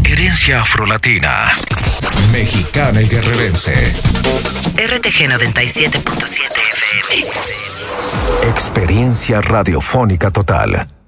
Herencia afrolatina, mexicana y guerrerense. RTG 97.7 FM. Experiencia radiofónica total.